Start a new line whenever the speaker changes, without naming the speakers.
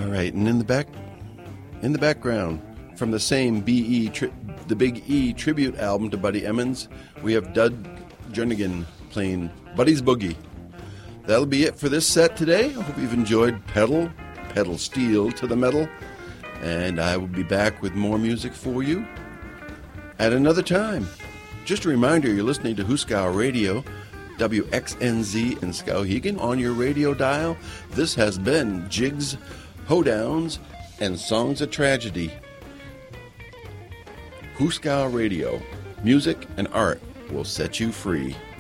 All right, and in the background, from the same the Big E tribute album to Buddy Emmons, we have Doug Jernigan playing Buddy's Boogie. That'll be it for this set today. I hope you've enjoyed pedal steel to the metal, and I will be back with more music for you at another time. Just a reminder, you're listening to Hooskow Radio, WXNZ in Skowhegan on your radio dial. This has been Jigs, Hoedowns, and Songs of Tragedy. Hooskow Radio, music and art will set you free.